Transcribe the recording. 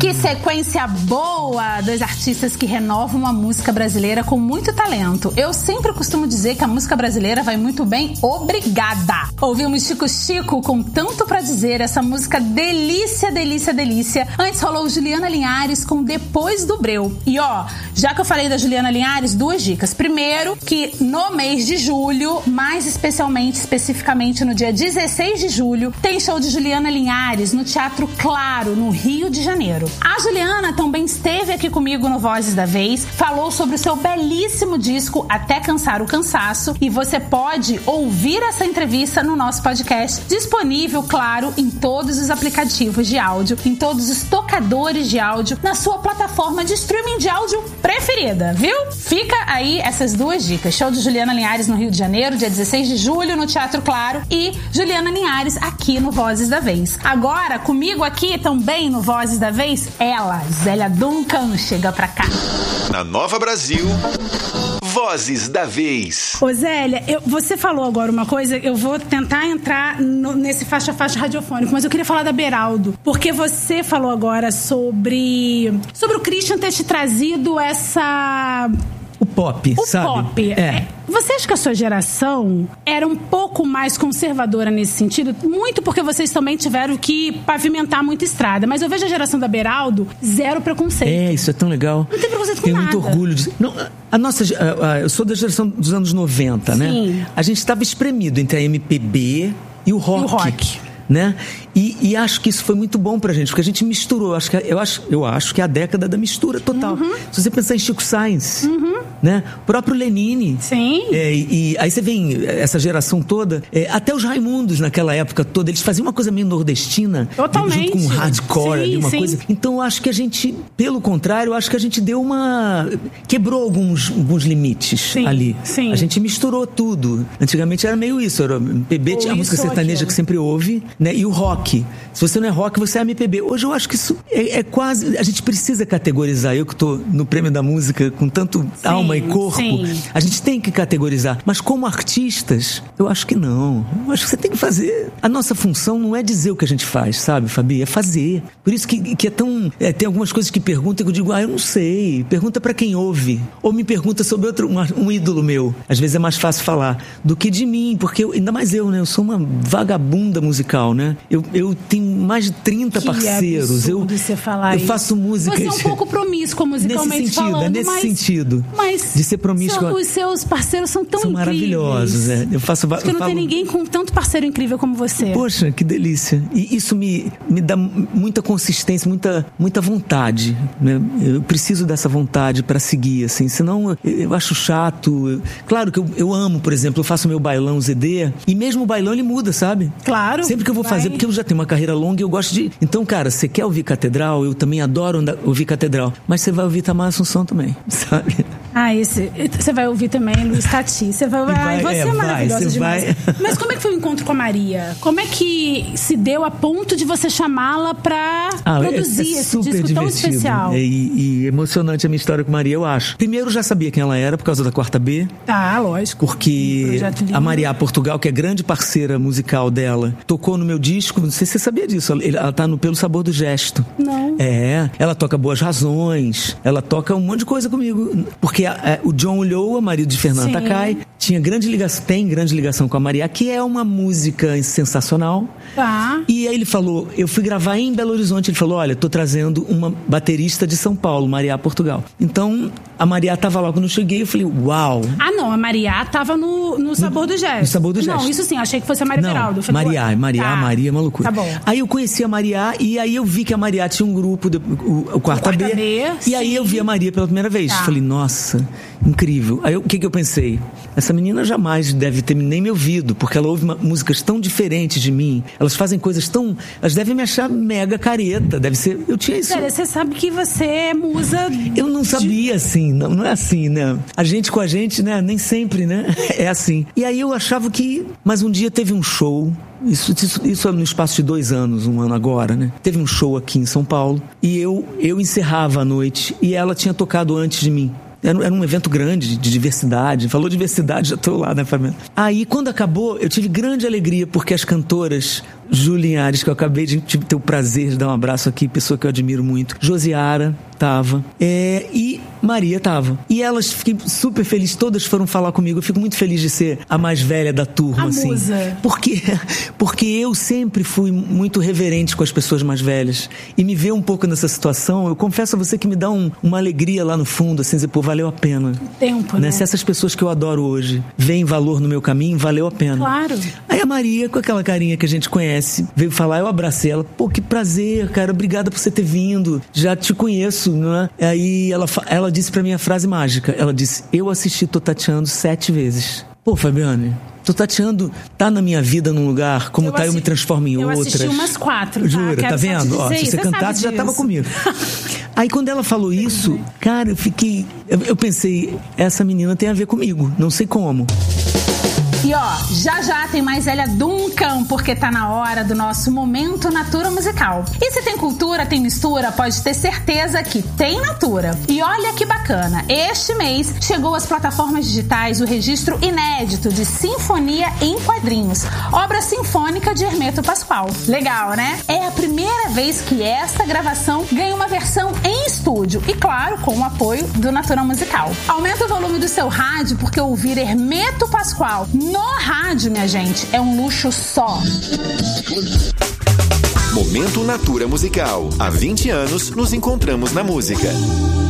Que sequência boa! Dois artistas que renovam a música brasileira com muito talento. Eu sempre costumo dizer que a música brasileira vai muito bem, obrigada! Ouvimos Chico Chico com Tanto Pra Dizer, essa música delícia, delícia, delícia. Antes rolou Juliana Linhares com Depois do Breu. E ó, já que eu falei da Juliana Linhares, duas dicas. Primeiro, que no mês de julho, mais especificamente no dia 16 de julho, tem show de Juliana Linhares no Teatro Claro, no Rio de Janeiro. A Juliana também esteve aqui comigo no Vozes da Vez, falou sobre o seu belíssimo disco Até Cansar o Cansaço, e você pode ouvir essa entrevista no nosso podcast, disponível, claro, em todos os aplicativos de áudio, em todos os tocadores de áudio, na sua plataforma de streaming de áudio preferida, viu? Fica aí essas duas dicas. Show de Juliana Linhares no Rio de Janeiro, dia 16 de julho, no Teatro Claro, e Juliana Linhares aqui no Vozes da Vez. Agora, comigo aqui também no Vozes da Vez, ela, Zélia Duncan, chega pra cá. Na Nova Brasil, Vozes da Vez. Ô Zélia, você falou agora uma coisa, eu vou tentar entrar nesse faixa-faixa radiofônico, mas eu queria falar da Beraldo, porque você falou agora sobre o Christian ter te trazido essa... O pop, sabe? O pop. Você acha que a sua geração era um pouco mais conservadora nesse sentido? Muito porque vocês também tiveram que pavimentar muita estrada. Mas eu vejo a geração da Beraldo, zero preconceito. Isso é tão legal. Não tem preconceito com Tenho nada. muito orgulho de... Não, eu sou da geração dos anos 90, né? Sim. A gente estava espremido entre a MPB e o rock. Né? E acho que isso foi muito bom pra gente, porque a gente misturou. Eu acho que é a década da mistura total. Se você pensar em Chico Sainz, né? O próprio Lenine. Sim. E aí você vê essa geração toda, até os Raimundos naquela época toda, eles faziam uma coisa meio nordestina. Totalmente. Junto com um hardcore ali, uma sim. coisa. Então eu acho que a gente, pelo contrário, eu acho que a gente quebrou alguns limites ali. Sim. A gente misturou tudo. Antigamente era meio isso, era MPB, tinha a música sertaneja que sempre ouve, né? E o rock. Se você não é rock, você é MPB. Hoje eu acho que isso é quase... A gente precisa categorizar. Eu que estou no Prêmio da Música com tanto alma e corpo, a gente tem que categorizar. Mas como artistas, eu acho que não. Eu acho que você tem que fazer... A nossa função não é dizer o que a gente faz, sabe, Fabi? É fazer. Por isso que é tão... tem algumas coisas que perguntam que eu digo, eu não sei. Pergunta pra quem ouve. Ou me pergunta sobre um ídolo meu. Às vezes é mais fácil falar do que de mim, porque ainda mais eu, né? Eu sou uma vagabunda musical, né? Eu tenho mais de 30 parceiros. Eu faço música. Você é um pouco promíscuo musicalmente falando. Nesse sentido. Mas de ser promíscuo. Os seus parceiros são tão incríveis. Maravilhosos, né? Acho que não tem ninguém com tanto parceiro incrível como você. Poxa, que delícia. E isso me dá muita consistência, muita vontade, né? Eu preciso dessa vontade para seguir, assim. Senão eu acho chato. Claro que eu amo, por exemplo, eu faço meu bailão ZD e mesmo o bailão ele muda, sabe? Claro. Sempre que eu vou fazer, porque eu já tenho uma carreira longa e eu gosto de... Então, cara, você quer ouvir Catedral? Eu também adoro ouvir Catedral. Mas você vai ouvir Tamar Assunção também, sabe? Você vai ouvir também Luiz Tati. Você vai... Você é maravilhosa demais. Mas como é que foi o encontro com a Maria? Como é que se deu a ponto de você chamá-la pra produzir esse disco tão especial? E emocionante a minha história com a Maria, eu acho. Primeiro, eu já sabia quem ela era, por causa da Quarta B. Lógico. Porque a Maria Portugal, que é grande parceira musical dela, tocou no meu disco, não sei se você sabia disso, ela tá no Pelo Sabor do Gesto. Não. Ela toca Boas Razões, ela toca um monte de coisa comigo. Porque o John Ulloa, marido de Fernanda Takai, tem grande ligação com a Maria, que é uma música sensacional. E aí ele falou, eu fui gravar em Belo Horizonte, ele falou, olha, tô trazendo uma baterista de São Paulo, Maria Portugal. Então, a Maria tava lá quando eu cheguei, eu falei, uau. Não, a Maria tava no Sabor do Gesto. No Sabor do Gesto. Não, isso sim, achei que fosse a Maria Beraldo. Maria é uma loucura. Tá bom. Aí eu conheci a Maria e aí eu vi que a Maria tinha um grupo, o Quarta B. E aí eu vi a Maria pela primeira vez. Falei, nossa, incrível. Aí o que eu pensei? Essa menina jamais deve ter nem me ouvido, porque ela ouve músicas tão diferentes de mim. Elas fazem coisas tão... Elas devem me achar mega careta. Deve ser... Eu tinha isso... Sério, você sabe que você é musa... Eu não sabia assim, não é assim, né? A gente com a gente, né? Nem sempre, né? É assim. E aí eu achava que... Mas um dia teve um show... Isso é no espaço de 2 anos, 1 ano agora, né? Teve um show aqui em São Paulo e eu encerrava a noite e ela tinha tocado antes de mim. Era um evento grande, de diversidade. Falou diversidade, já estou lá, né, Fabiana? Aí, quando acabou, eu tive grande alegria, porque as cantoras Ju Linhares, que eu acabei de ter o prazer de dar um abraço aqui, pessoa que eu admiro muito. Josiara tava. E Maria tava. E elas, fiquei super feliz, todas foram falar comigo. Eu fico muito feliz de ser a mais velha da turma, assim. Musa. Porque eu sempre fui muito reverente com as pessoas mais velhas. E me ver um pouco nessa situação, eu confesso a você que me dá uma alegria lá no fundo, assim, dizer, pô, valeu a pena. Tempo, né? Se essas pessoas que eu adoro hoje veem valor no meu caminho, valeu a pena. Claro. Aí a Maria, com aquela carinha que a gente conhece, veio falar, eu abracei ela. Pô, que prazer, cara, obrigada por você ter vindo. Já te conheço, não é? Aí ela disse pra mim a frase mágica. Ela disse, eu assisti Tô Tateando 7 vezes. Pô, Fabiane, Tô Tateando tá na minha vida num lugar, como eu me transformo em outras. Eu assisti umas 4. Jura, tá vendo? Ó, se você cantasse, já tava comigo. Aí quando ela falou isso, cara, eu pensei, essa menina tem a ver comigo, não sei como. E ó, já tem mais Zélia Duncan, porque tá na hora do nosso Momento Natura Musical. E se tem cultura, tem mistura, pode ter certeza que tem Natura. E olha que bacana, este mês chegou às plataformas digitais o registro inédito de Sinfonia em Quadrinhos, obra sinfônica de Hermeto Pascoal. Legal, né? É a primeira vez que esta gravação ganha uma versão em estúdio e, claro, com o apoio do Natura Musical. Aumenta o volume do seu rádio, porque ouvir Hermeto Pascoal no rádio, minha gente, é um luxo só. Momento Natura Musical. Há 20 anos nos encontramos na música.